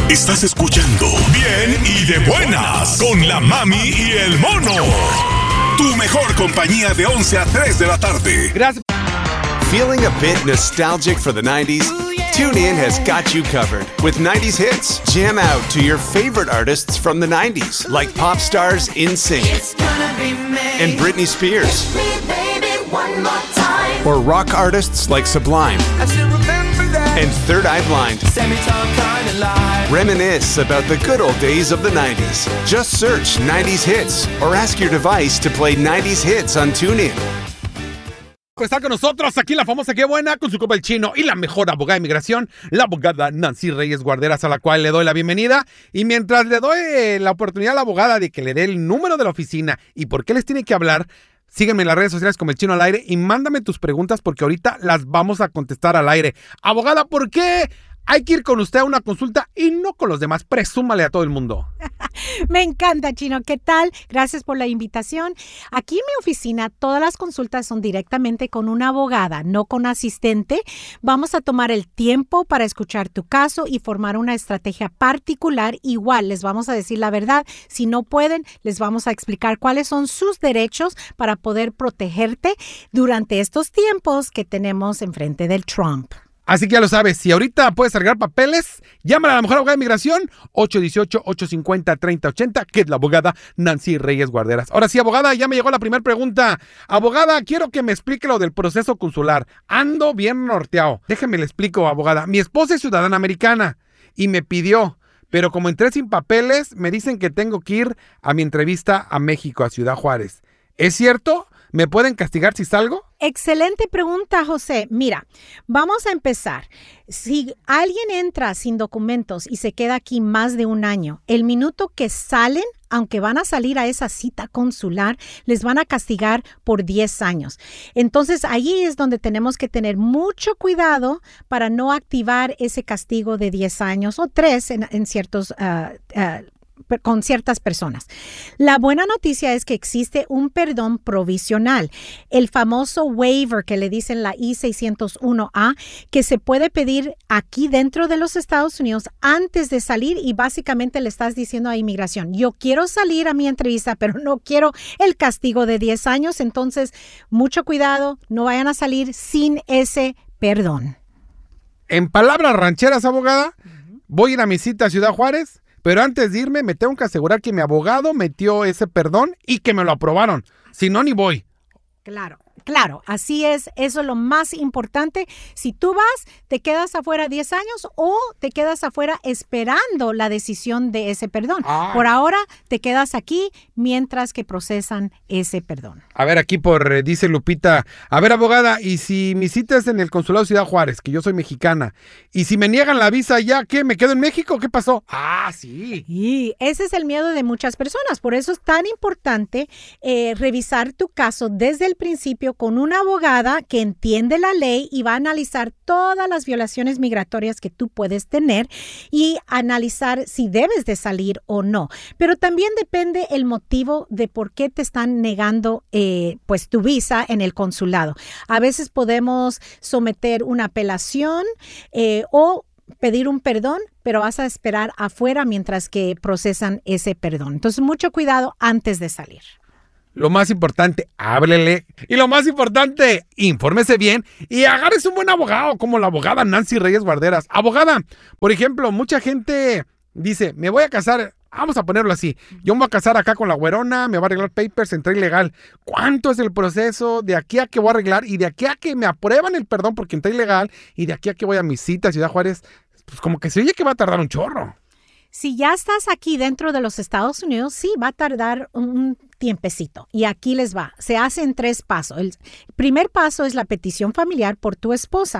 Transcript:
Estás escuchando Bien y de Buenas con la Mami y el Mono. Tu mejor compañía de 11 a 3 de la tarde. Gracias. Feeling a bit nostalgic for the 90s? TuneIn has got you covered. With 90s hits, jam out to your favorite artists from the 90s, like pop stars NSYNC and Britney Spears. Or rock artists like Sublime and Third Eye Blind. Reminisce about the good old days of the 90s. Just search 90s hits or ask your device to play 90s hits on TuneIn. Está con nosotros aquí la famosa Qué Buena con su compa el Chino y la mejor abogada de inmigración, la abogada Nancy Reyes Guarderas, a la cual le doy la bienvenida. Y mientras le doy la oportunidad a la abogada de que le dé el número de la oficina y por qué les tiene que hablar, sígueme en las redes sociales como el Chino al aire y mándame tus preguntas porque ahorita las vamos a contestar al aire. Abogada, ¿por qué hay que ir con usted a una consulta y no con los demás? Presúmale a todo el mundo. Me encanta, Chino. ¿Qué tal? Gracias por la invitación. Aquí en mi oficina, todas las consultas son directamente con una abogada, no con asistente. Vamos a tomar el tiempo para escuchar tu caso y formar una estrategia particular. Igual, les vamos a decir la verdad. Si no pueden, les vamos a explicar cuáles son sus derechos para poder protegerte durante estos tiempos que tenemos enfrente del Trump. Así que ya lo sabes, si ahorita puedes arreglar papeles, llámala a la mejor abogada de inmigración, 818-850-3080, que es la abogada Nancy Reyes Guarderas. Ahora sí, abogada, ya me llegó la primera pregunta. Abogada, quiero que me explique lo del proceso consular. Ando bien norteado. Déjeme le explico, abogada. Mi esposa es ciudadana americana y me pidió, pero como entré sin papeles, me dicen que tengo que ir a mi entrevista a México, a Ciudad Juárez. ¿Es cierto? ¿Me pueden castigar si salgo? Excelente pregunta, José. Mira, vamos a empezar. Si alguien entra sin documentos y se queda aquí más de un año, el minuto que salen, aunque van a salir a esa cita consular, les van a castigar por 10 años. Entonces, ahí es donde tenemos que tener mucho cuidado para no activar ese castigo de 10 años o 3 en ciertos con ciertas personas. La buena noticia es que existe un perdón provisional, el famoso waiver que le dicen la I-601A, que se puede pedir aquí dentro de los Estados Unidos antes de salir y básicamente le estás diciendo a inmigración, yo quiero salir a mi entrevista, pero no quiero el castigo de 10 años, entonces mucho cuidado, no vayan a salir sin ese perdón. En palabras rancheras, abogada, voy a ir a mi cita a Ciudad Juárez, pero antes de irme me tengo que asegurar que mi abogado metió ese perdón y que me lo aprobaron. Si no, ni voy. Claro, así es. Eso es lo más importante. Si tú vas, te quedas afuera 10 años o te quedas afuera esperando la decisión de ese perdón. Por ahora, te quedas aquí mientras que procesan ese perdón. A ver, aquí dice Lupita, a ver, abogada, y si mi cita es en el Consulado de Ciudad Juárez, que yo soy mexicana, y si me niegan la visa ya, ¿qué? ¿Me quedo en México? ¿Qué pasó? Sí. Y ese es el miedo de muchas personas. Por eso es tan importante revisar tu caso desde el principio con una abogada que entiende la ley y va a analizar todas las violaciones migratorias que tú puedes tener y analizar si debes de salir o no. Pero también depende el motivo de por qué te están negando pues tu visa en el consulado. A veces podemos someter una apelación o pedir un perdón, pero vas a esperar afuera mientras que procesan ese perdón. Entonces, mucho cuidado antes de salir. Lo más importante, háblele. Y lo más importante, infórmese bien y agárrese un buen abogado como la abogada Nancy Reyes Guarderas. Abogada, por ejemplo, mucha gente dice, me voy a casar, vamos a ponerlo así, yo me voy a casar acá con la güerona, me va a arreglar papers, entré ilegal. ¿Cuánto es el proceso de aquí a que voy a arreglar y de aquí a que me aprueban el perdón porque entré ilegal y de aquí a que voy a mi cita a Ciudad Juárez? Pues como que se oye que va a tardar un chorro. Si ya estás aquí dentro de los Estados Unidos, sí, va a tardar un tiempecito. Y aquí les va. Se hace en 3 pasos. El primer paso es la petición familiar por tu esposa.